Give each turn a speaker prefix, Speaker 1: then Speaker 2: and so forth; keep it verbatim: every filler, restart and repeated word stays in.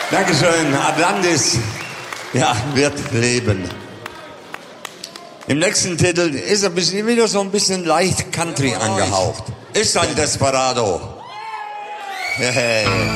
Speaker 1: Dankeschön. Atlantis, ja, wird leben. Im nächsten Titel ist er ein bisschen, wieder so ein bisschen leicht Country angehaucht. Ist ein Desperado. Hey.